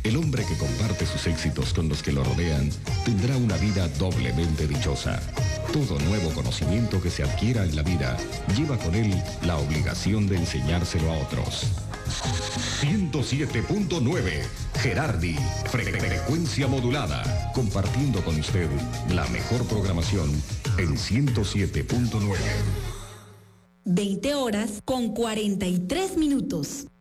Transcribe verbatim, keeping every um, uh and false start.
El hombre que comparte sus éxitos con los que lo rodean tendrá una vida doblemente dichosa. Todo nuevo conocimiento que se adquiera en la vida lleva con él la obligación de enseñárselo a otros. ciento siete punto nueve Gerardi, fre- frecuencia modulada, compartiendo con usted la mejor programación en ciento siete punto nueve. veinte horas con cuarenta y tres minutos.